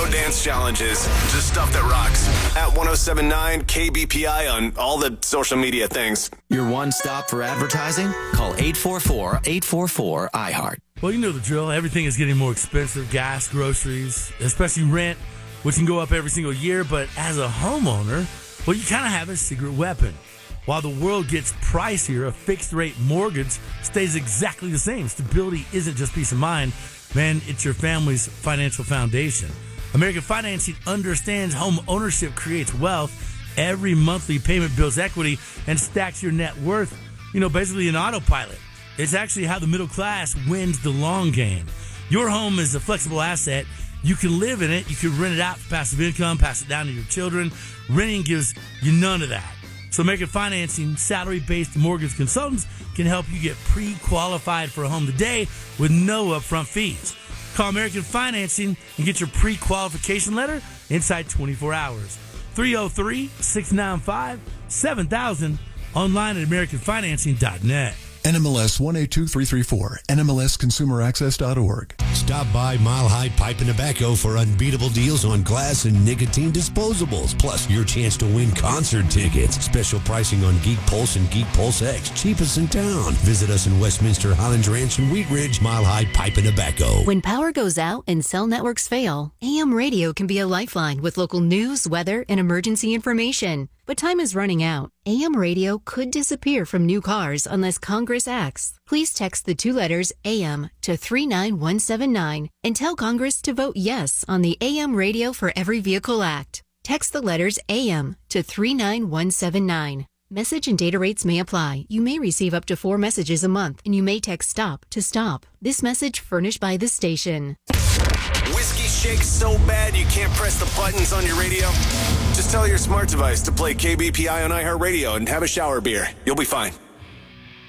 dance challenges, just stuff that rocks. At 1079 KBPI on all the social media things. Your one stop for advertising? Call 844-844-iHeart. Well, you know the drill. Everything is getting more expensive. Gas, groceries, especially rent, which can go up every single year. But as a homeowner, well, you kind of have a secret weapon. While the world gets pricier, a fixed-rate mortgage stays exactly the same. Stability isn't just peace of mind. Man, it's your family's financial foundation. American Financing understands home ownership creates wealth. Every monthly payment builds equity and stacks your net worth, basically an autopilot. It's actually how the middle class wins the long game. Your home is a flexible asset. You can live in it. You can rent it out for passive income, pass it down to your children. Renting gives you none of that. So American Financing, salary-based mortgage consultants can help you get pre-qualified for a home today with no upfront fees. Call American Financing and get your pre-qualification letter inside 24 hours. 303-695-7000, online at AmericanFinancing.net. NMLS 182334, NMLSConsumerAccess.org. Stop by Mile High Pipe and Tobacco for unbeatable deals on glass and nicotine disposables. Plus, your chance to win concert tickets. Special pricing on Geek Pulse and Geek Pulse X. Cheapest in town. Visit us in Westminster, Highlands Ranch, and Wheat Ridge. Mile High Pipe and Tobacco. When power goes out and cell networks fail, AM radio can be a lifeline with local news, weather, and emergency information. But time is running out. AM radio could disappear from new cars unless Congress acts. Please text the 2 letters AM to 39179 and tell Congress to vote yes on the AM Radio for Every Vehicle Act. Text the letters AM to 39179. Message and data rates may apply. You may receive up to 4 messages a month, and you may text STOP to stop. This message furnished by the station. Whiskey shakes so bad you can't press the buttons on your radio? Just tell your smart device to play KBPI on iHeartRadio and have a shower beer. You'll be fine.